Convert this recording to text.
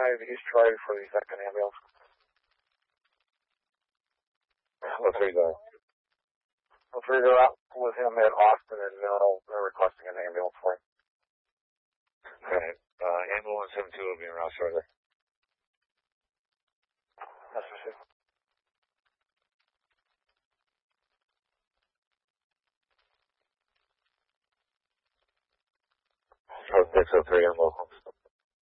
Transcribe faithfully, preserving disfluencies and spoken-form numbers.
five East Troy for the second ambulance. What three guys? The three are out with him at Austin and Mill. They're requesting an ambulance for him. Okay. Uh, ambulance seven two will be around shortly. That's for sure. So six oh three on local.